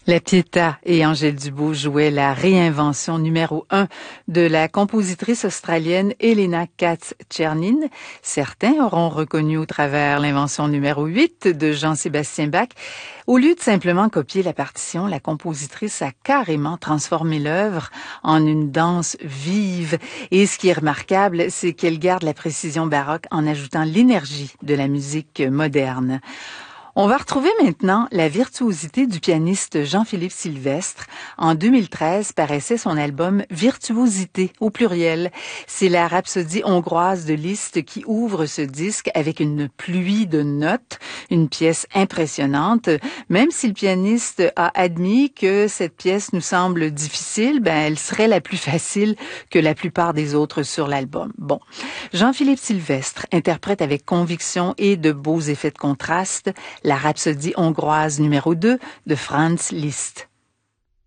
La Pietà et Angèle Dubois jouaient la réinvention numéro 1 de la compositrice australienne Helena Katz-Czernin. Certains auront reconnu au travers l'invention numéro 8 de Jean-Sébastien Bach. Au lieu de simplement copier la partition, la compositrice a carrément transformé l'œuvre en une danse vive. Et ce qui est remarquable, c'est qu'elle garde la précision baroque en ajoutant l'énergie de la musique moderne. On va retrouver maintenant la virtuosité du pianiste Jean-Philippe Sylvestre. En 2013 paraissait son album Virtuosité au pluriel. C'est la rhapsodie hongroise de Liszt qui ouvre ce disque avec une pluie de notes, une pièce impressionnante. Même si le pianiste a admis que cette pièce nous semble difficile, elle serait la plus facile que la plupart des autres sur l'album. Bon, Jean-Philippe Sylvestre interprète avec conviction et de beaux effets de contraste la rhapsodie hongroise numéro 2 de Franz Liszt.